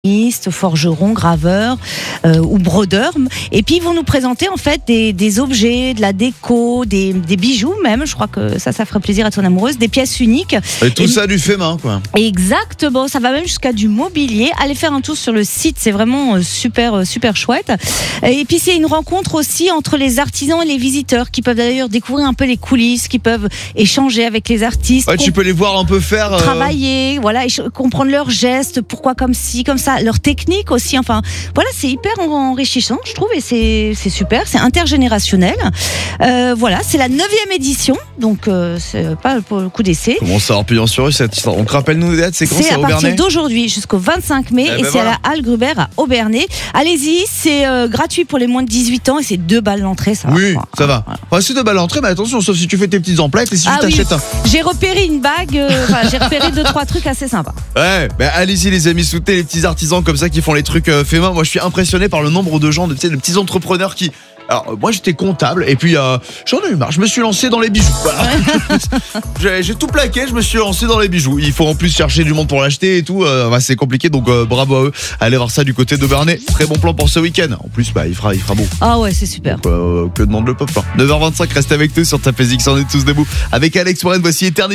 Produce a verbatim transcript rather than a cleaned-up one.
forgerons, graveurs euh, ou brodeurs, et puis ils vont nous présenter en fait des, des objets, de la déco, des, des bijoux même, je crois que ça, ça ferait plaisir à ton amoureuse, des pièces uniques. Et tout et, ça du fait main quoi. Exactement, ça va même jusqu'à du mobilier. Allez faire un tour sur le site, c'est vraiment super super chouette. Et puis c'est une rencontre aussi entre les artisans et les visiteurs qui peuvent d'ailleurs découvrir un peu les coulisses, qui peuvent échanger avec les artistes. Ouais, tu peux les voir un peu faire. Euh... Travailler, voilà, et comprendre leurs gestes, pourquoi comme ci, comme ça. Leur technique aussi, enfin voilà, c'est hyper enrichissant je trouve, et c'est, c'est super, c'est intergénérationnel. Euh, voilà, c'est la neuvième édition, donc euh, c'est pas pour le coup d'essai. Comment ça, en payant sur eux cette histoire? Donc rappelle-nous les dates, c'est quand? C'est, c'est à partir d'aujourd'hui jusqu'au vingt-cinq mai, eh et ben c'est voilà. à la Halle Gruber à Obernai. Allez-y, c'est euh, gratuit pour les moins de dix-huit ans et c'est deux balles l'entrée, ça oui, va. ça va. Voilà. Enfin, c'est deux balles l'entrée, mais attention, sauf si tu fais tes petites emplettes et si ah tu t'achètes oui. un. J'ai repéré une bague, euh, enfin, j'ai repéré deux trois trucs assez sympas. Ouais, bah allez-y les amis, soutenez les petits artisans comme ça qui font les trucs euh, faits main. Moi je suis impressionné par le nombre de gens, de, tu sais, de petits entrepreneurs qui... Alors moi j'étais comptable et puis euh, j'en ai eu marre, je me suis lancé dans les bijoux. Voilà. j'ai, j'ai tout plaqué, je me suis lancé dans les bijoux. Il faut en plus chercher du monde pour l'acheter et tout, euh, bah, c'est compliqué, donc euh, bravo à eux. Allez voir ça du côté d'Obernai. Très bon plan pour ce week-end. En plus bah il fera, il fera beau. Ah ouais, c'est super. Donc, euh, que demande le peuple hein. neuf heures vingt-cinq, reste avec nous sur Tapez X, on est tous debout. Avec Alex Warren, voici Éternité.